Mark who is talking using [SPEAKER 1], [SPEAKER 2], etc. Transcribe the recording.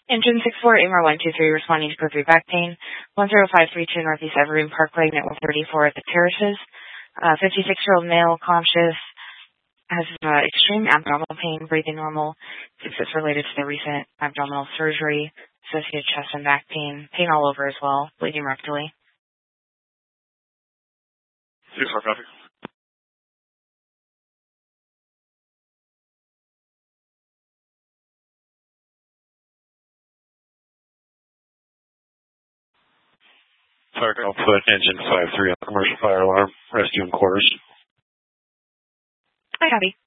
[SPEAKER 1] Engine 64, AMR 123, responding to code 3 back pain. 10532 Northeast Evergreen Parkway, network 34 at the Terraces. 56-year-old male, conscious, has extreme abdominal pain, breathing normal. Thinks it's related to the recent abdominal surgery, associated chest and back pain, pain all over as well, bleeding rectally.
[SPEAKER 2] 6-4 copy. Target, I'll put engine 53 on commercial fire alarm, rescue in quarters.
[SPEAKER 1] I copy.